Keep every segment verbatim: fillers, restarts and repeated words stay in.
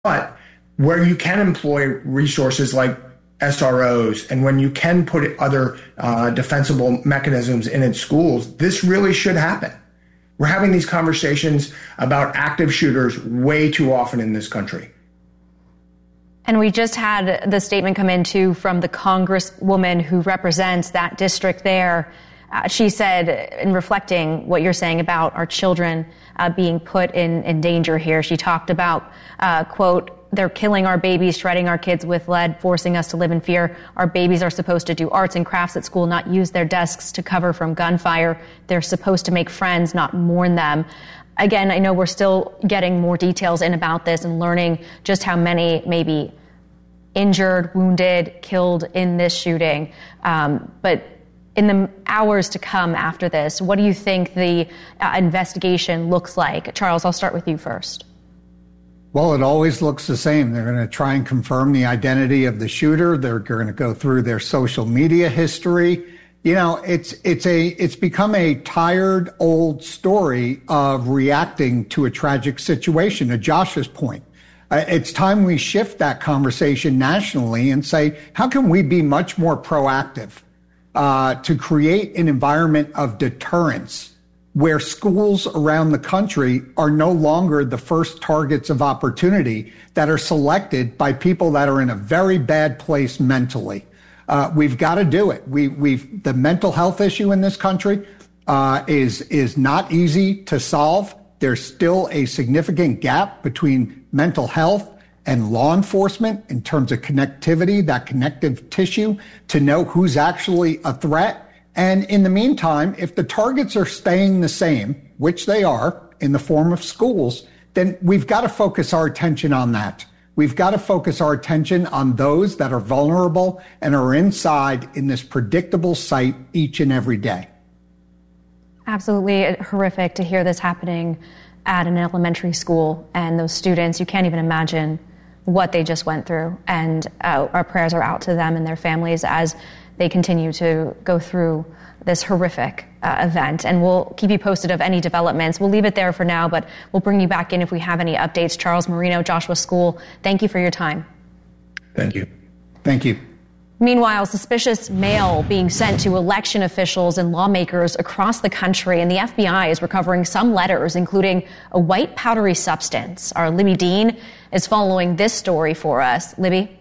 But where you can employ resources like S R Os and when you can put other uh, defensible mechanisms in its schools, this really should happen. We're having these conversations about active shooters way too often in this country. And we just had the statement come in, too, from the congresswoman who represents that district there. Uh, she said, in reflecting what you're saying about our children uh, being put in, in danger here, she talked about, uh, quote, they're killing our babies, shredding our kids with lead, forcing us to live in fear. Our babies are supposed to do arts and crafts at school, not use their desks to cover from gunfire. They're supposed to make friends, not mourn them. Again, I know we're still getting more details in about this and learning just how many may be injured, wounded, killed in this shooting. Um, but in the hours to come after this, what do you think the uh, investigation looks like? Charles, I'll start with you first. Well, it always looks the same. They're going to try and confirm the identity of the shooter. They're going to go through their social media history. You know, it's it's a it's become a tired old story of reacting to a tragic situation. To Josh's point, uh, it's time we shift that conversation nationally and say, how can we be much more proactive uh, to create an environment of deterrence where schools around the country are no longer the first targets of opportunity that are selected by people that are in a very bad place mentally. Uh, we've got to do it. We, we've, the mental health issue in this country uh, is, is not easy to solve. There's still a significant gap between mental health and law enforcement in terms of connectivity, that connective tissue to know who's actually a threat. And in the meantime, if the targets are staying the same, which they are in the form of schools, then we've got to focus our attention on that. We've got to focus our attention on those that are vulnerable and are inside in this predictable site each and every day. Absolutely horrific to hear this happening at an elementary school, and those students, you can't even imagine what they just went through. And uh, our prayers are out to them and their families as they continue to go through this horrific uh, event. And we'll keep you posted of any developments. We'll leave it there for now, but we'll bring you back in if we have any updates. Charles Marino, Joshua School, thank you for your time. Thank you. Thank you. Meanwhile, suspicious mail being sent to election officials and lawmakers across the country, and the F B I is recovering some letters, including a white powdery substance. Our Libby Dean is following this story for us. Libby?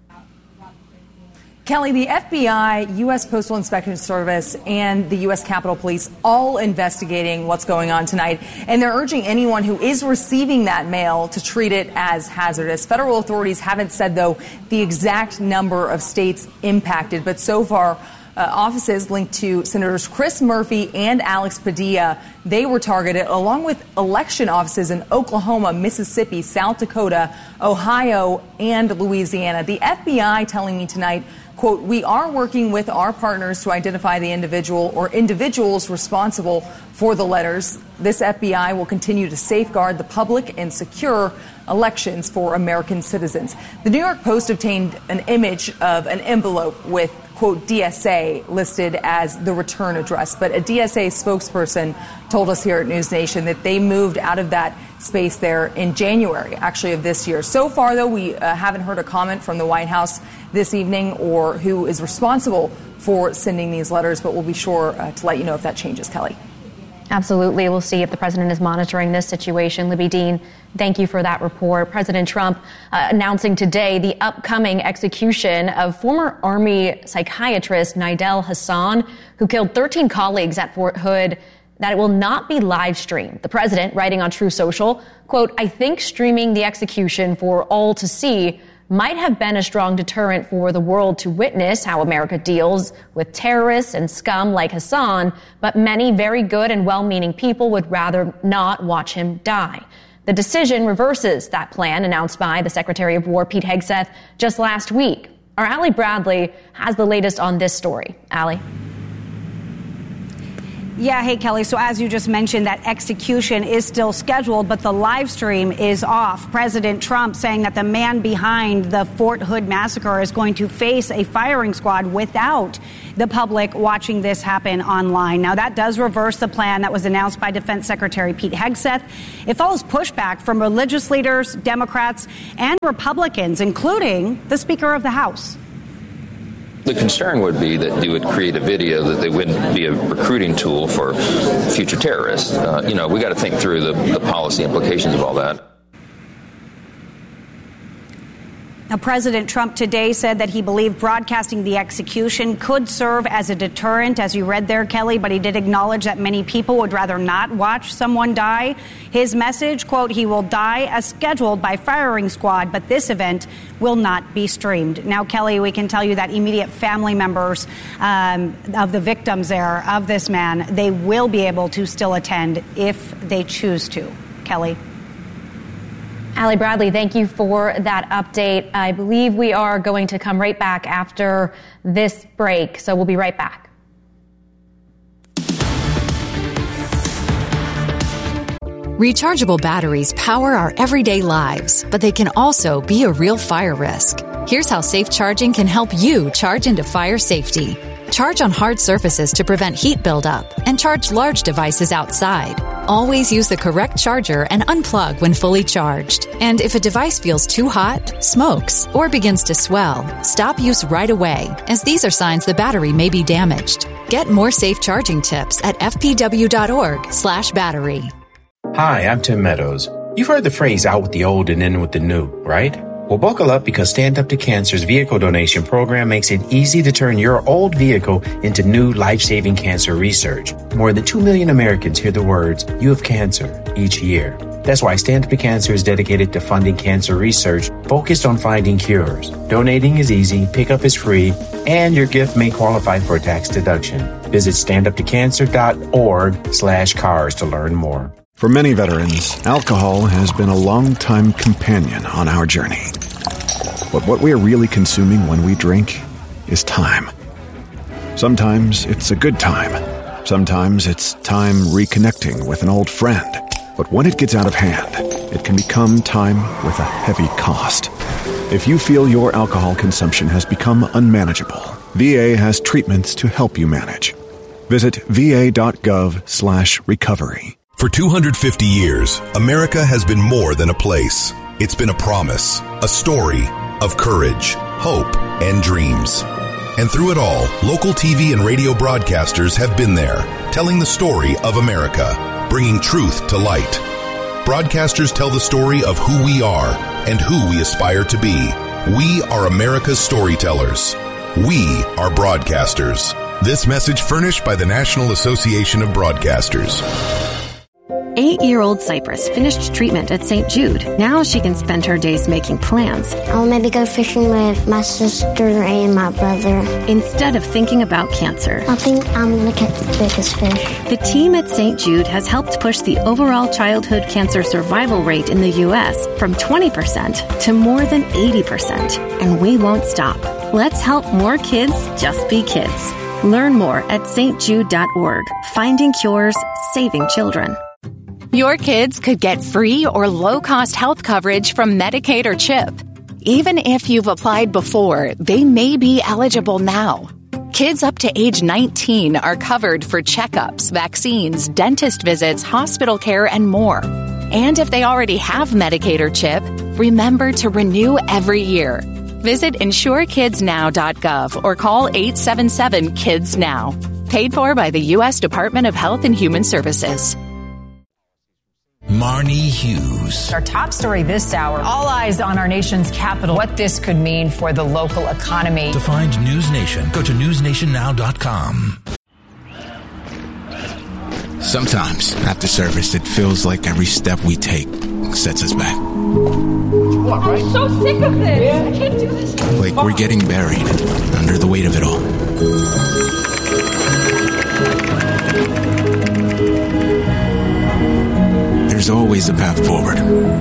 Kelly, the F B I, U S Postal Inspection Service, and the U S Capitol Police all investigating what's going on tonight. And they're urging anyone who is receiving that mail to treat it as hazardous. Federal authorities haven't said, though, the exact number of states impacted. But so far, uh, offices linked to Senators Chris Murphy and Alex Padilla, they were targeted, along with election offices in Oklahoma, Mississippi, South Dakota, Ohio, and Louisiana. The F B I telling me tonight, quote, we are working with our partners to identify the individual or individuals responsible for the letters. This F B I will continue to safeguard the public and secure elections for American citizens. The New York Post obtained an image of an envelope with, quote, D S A listed as the return address. But a D S A spokesperson told us here at News Nation that they moved out of that space there in January, actually, of this year. So far, though, we uh, haven't heard a comment from the White House this evening or who is responsible for sending these letters, but we'll be sure uh, to let you know if that changes, Kelly. Absolutely. We'll see if the president is monitoring this situation. Libby Dean, thank you for that report. President Trump uh, announcing today the upcoming execution of former Army psychiatrist Nidal Hasan, who killed thirteen colleagues at Fort Hood, that it will not be live streamed. The president, writing on True Social, quote, I think streaming the execution for all to see might have been a strong deterrent for the world to witness how America deals with terrorists and scum like Hasan, but many very good and well-meaning people would rather not watch him die. The decision reverses that plan announced by the Secretary of War, Pete Hegseth, just last week. Our Allie Bradley has the latest on this story. Allie? Yeah, hey, Kelly. So as you just mentioned, that execution is still scheduled, but the live stream is off. President Trump saying that the man behind the Fort Hood massacre is going to face a firing squad without the public watching this happen online. Now, that does reverse the plan that was announced by Defense Secretary Pete Hegseth. It follows pushback from religious leaders, Democrats, and Republicans, including the Speaker of the House. The concern would be that you would create a video that they wouldn't be a recruiting tool for future terrorists. Uh, you know, we got to think through the, the policy implications of all that. Now, President Trump today said that he believed broadcasting the execution could serve as a deterrent, as you read there, Kelly, but he did acknowledge that many people would rather not watch someone die. His message, quote, he will die as scheduled by firing squad, but this event will not be streamed. Now, Kelly, we can tell you that immediate family members um, of the victims there, of this man, they will be able to still attend if they choose to. Kelly. Allie Bradley, thank you for that update. I believe we are going to come right back after this break, so we'll be right back. Rechargeable batteries power our everyday lives, but they can also be a real fire risk. Here's how safe charging can help you charge into fire safety. Charge on hard surfaces to prevent heat buildup, and charge large devices outside. Always use the correct charger and unplug when fully charged. And if a device feels too hot, smokes, or begins to swell, stop use right away, as these are signs the battery may be damaged. Get more safe charging tips at f p w dot org slash battery. Hi, I'm Tim Meadows. You've heard the phrase out with the old and in with the new, right? Well, buckle up because Stand Up to Cancer's vehicle donation program makes it easy to turn your old vehicle into new life-saving cancer research. More than two million Americans hear the words, "You have cancer," each year. That's why Stand Up to Cancer is dedicated to funding cancer research focused on finding cures. Donating is easy, pickup is free, and your gift may qualify for a tax deduction. Visit stand up to cancer dot org slash cars to learn more. For many veterans, alcohol has been a long-time companion on our journey. But what we are really consuming when we drink is time. Sometimes it's a good time. Sometimes it's time reconnecting with an old friend. But when it gets out of hand, it can become time with a heavy cost. If you feel your alcohol consumption has become unmanageable, V A has treatments to help you manage. Visit v a dot gov slash recovery. For two hundred fifty years, America has been more than a place. It's been a promise, a story of courage, hope, and dreams. And through it all, local T V and radio broadcasters have been there, telling the story of America, bringing truth to light. Broadcasters tell the story of who we are and who we aspire to be. We are America's storytellers. We are broadcasters. This message furnished by the National Association of Broadcasters. Eight-year-old Cypress finished treatment at Saint Jude. Now she can spend her days making plans. I'll maybe go fishing with my sister and my brother. Instead of thinking about cancer. I think I'm going to catch the biggest fish. The team at Saint Jude has helped push the overall childhood cancer survival rate in the U S from twenty percent to more than eighty percent. And we won't stop. Let's help more kids just be kids. Learn more at s t jude dot org. Finding cures, saving children. Your kids could get free or low-cost health coverage from Medicaid or CHIP. Even if you've applied before, they may be eligible now. Kids up to age nineteen are covered for checkups, vaccines, dentist visits, hospital care, and more. And if they already have Medicaid or CHIP, remember to renew every year. Visit insure kids now dot gov or call eight seven seven kids now. Paid for by the U S Department of Health and Human Services. Marnie Hughes. Our top story this hour, all eyes on our nation's capital, what this could mean for the local economy. To find News Nation, go to news nation now dot com. Sometimes, after service, it feels like every step we take sets us back. What, right? I'm so sick of this. Yeah. I can't do this. Like we're getting buried under the weight of it all. There's always a path forward.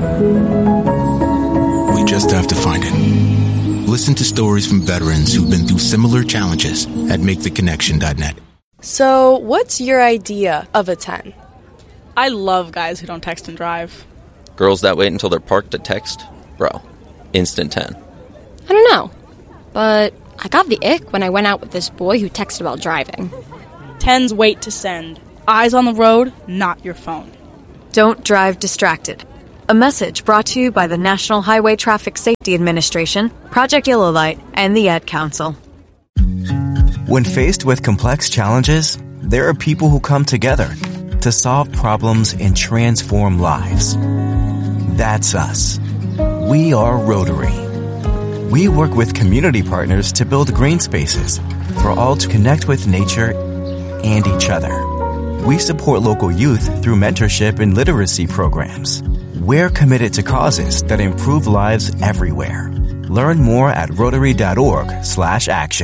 We just have to find it. Listen to stories from veterans who've been through similar challenges at make the connection dot net. So, what's your idea of a ten? I love guys who don't text and drive. Girls that wait until they're parked to text? Bro, instant ten. I don't know, but I got the ick when I went out with this boy who texted while driving. Tens wait to send. Eyes on the road, not your phone. Don't drive distracted. A message brought to you by the National Highway Traffic Safety Administration, Project Yellow Light, and the Ad Council. When faced with complex challenges, there are people who come together to solve problems and transform lives. That's us. We are Rotary. We work with community partners to build green spaces for all to connect with nature and each other. We support local youth through mentorship and literacy programs. We're committed to causes that improve lives everywhere. Learn more at rotary.org slash action.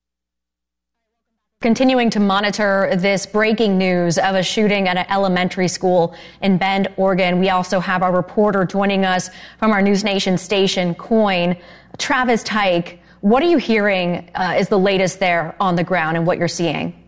Continuing to monitor this breaking news of a shooting at an elementary school in Bend, Oregon. We also have our reporter joining us from our News Nation station, KOIN, Travis Teich. What are you hearing uh, is the latest there on the ground and what you're seeing?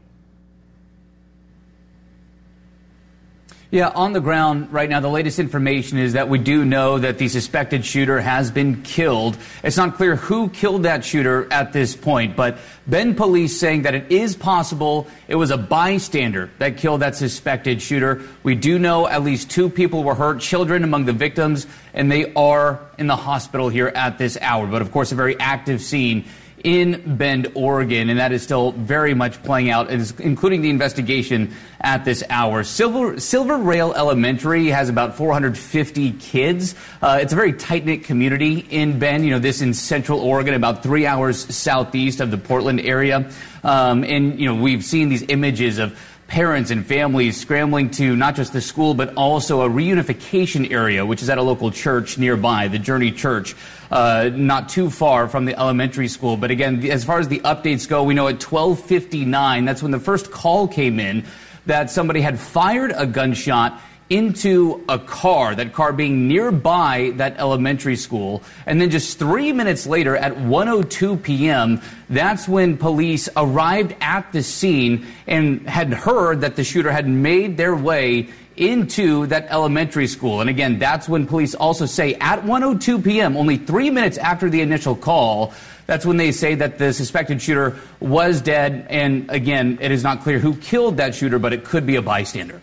Yeah, on the ground right now, the latest information is that we do know that the suspected shooter has been killed. It's not clear who killed that shooter at this point, but Bend police saying that it is possible it was a bystander that killed that suspected shooter. We do know at least two people were hurt, children among the victims, and they are in the hospital here at this hour. But of course, a very active scene in Bend, Oregon, and that is still very much playing out, including the investigation at this hour. Silver, Silver Rail Elementary has about four hundred fifty kids. Uh, it's a very tight-knit community in Bend. You know, this in Central Oregon, about three hours southeast of the Portland area. Um, and, you know, we've seen these images of parents and families scrambling to not just the school, but also a reunification area, which is at a local church nearby, the Journey Church, uh, not too far from the elementary school. But again, as far as the updates go, we know at twelve fifty-nine, that's when the first call came in, that somebody had fired a gunshot into a car, that car being nearby that elementary school. And then just three minutes later at one oh two p.m., that's when police arrived at the scene and had heard that the shooter had made their way into that elementary school. And again, that's when police also say at one oh two p.m., only three minutes after the initial call, that's when they say that the suspected shooter was dead. And again, it is not clear who killed that shooter, but it could be a bystander.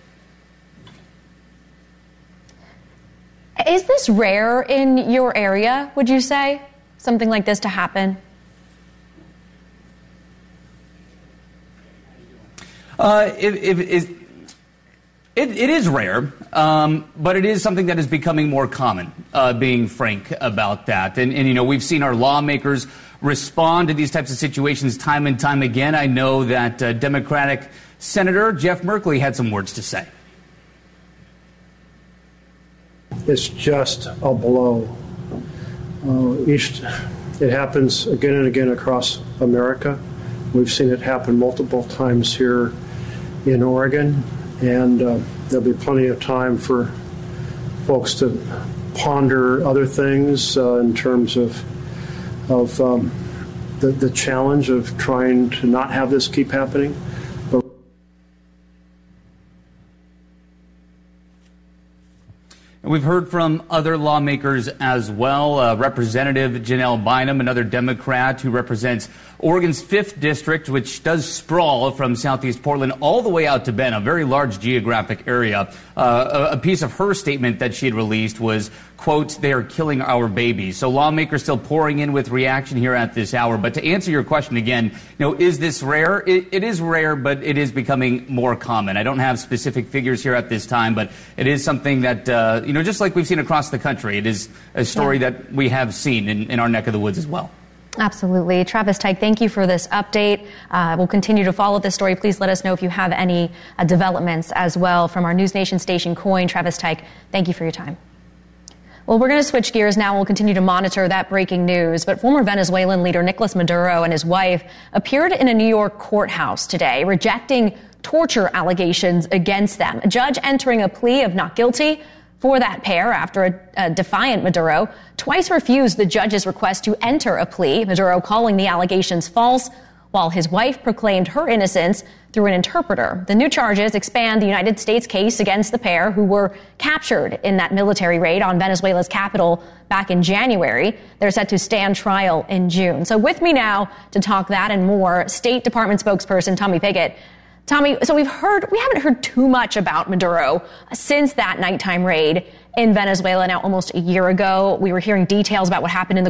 Is this rare in your area, would you say, something like this to happen? Uh, it, it, it, it, it is rare, um, but it is something that is becoming more common, uh, being frank about that. And, and, you know, we've seen our lawmakers respond to these types of situations time and time again. I know that uh, Democratic Senator Jeff Merkley had some words to say. It's just a blow. Uh, each, it happens again and again across America. We've seen it happen multiple times here in Oregon, and uh, there'll be plenty of time for folks to ponder other things uh, in terms of of um, the, the challenge of trying to not have this keep happening. But we've heard from other lawmakers as well. Uh, Representative Janelle Bynum, another Democrat who represents Oregon's fifth district, which does sprawl from southeast Portland all the way out to Bend, a very large geographic area. Uh, a, a piece of her statement that she had released was, quote, "They are killing our babies." So lawmakers still pouring in with reaction here at this hour. But to answer your question again, you know, is this rare? It, it is rare, but it is becoming more common. I don't have specific figures here at this time, but it is something that, uh, you know, just like we've seen across the country, it is a story yeah. that we have seen in, in our neck of the woods as well. Absolutely. Travis Teich, thank you for this update. Uh, we'll continue to follow this story. Please let us know if you have any uh, developments as well from our News Nation station, KOIN. Travis Teich, thank you for your time. Well, we're going to switch gears now. We'll continue to monitor that breaking news. But former Venezuelan leader Nicolas Maduro and his wife appeared in a New York courthouse today, rejecting torture allegations against them. A judge entering a plea of not guilty for that pair after a, a defiant Maduro twice refused the judge's request to enter a plea, Maduro calling the allegations false, while his wife proclaimed her innocence through an interpreter. The new charges expand the United States case against the pair who were captured in that military raid on Venezuela's capital back in January. They're set to stand trial in June. So with me now to talk that and more, State Department spokesperson Tommy Pigott. Tommy, so we've heard, we haven't heard too much about Maduro since that nighttime raid in Venezuela now almost a year ago. We were hearing details about what happened in the